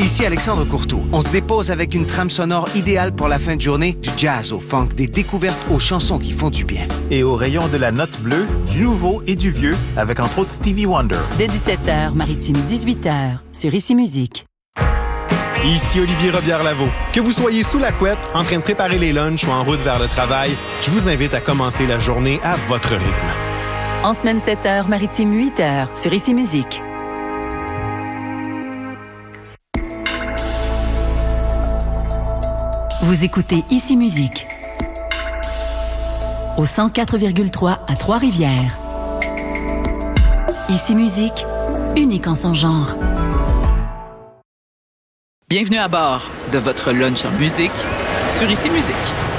Ici Alexandre Courteau. On se dépose avec une trame sonore idéale pour la fin de journée, du jazz au funk, des découvertes aux chansons qui font du bien. Et au rayon de la note bleue, du nouveau et du vieux, avec entre autres Stevie Wonder. Dès 17h, Maritime 18h, sur Ici Musique. Ici Olivier Robillard-Lavaux. Que vous soyez sous la couette, en train de préparer les lunchs ou en route vers le travail, je vous invite à commencer la journée à votre rythme. En semaine 7h, Maritime 8h, sur Ici Musique. Vous écoutez Ici Musique au 104,3 à Trois-Rivières. Ici Musique, unique en son genre. Bienvenue à bord de votre lunch en musique sur Ici Musique.